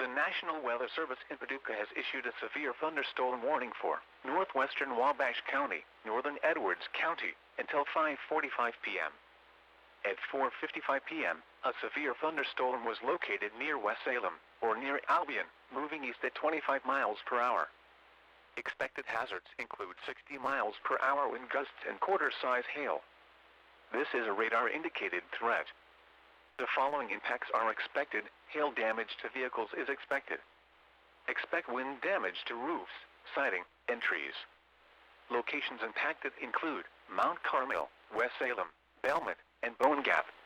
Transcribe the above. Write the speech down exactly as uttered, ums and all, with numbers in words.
The National Weather Service in Paducah has issued a severe thunderstorm warning for northwestern Wabash County, northern Edwards County, until five forty-five p m At four fifty-five p m, a severe thunderstorm was located near West Salem, or near Albion, moving east at twenty-five miles per hour. Expected hazards include sixty miles per hour wind gusts and quarter-size hail. This is a radar-indicated threat. The following impacts are expected. Hail damage to vehicles is expected. Expect wind damage to roofs, siding, and trees. Locations impacted include Mount Carmel, West Salem, Belmont, and Bone Gap.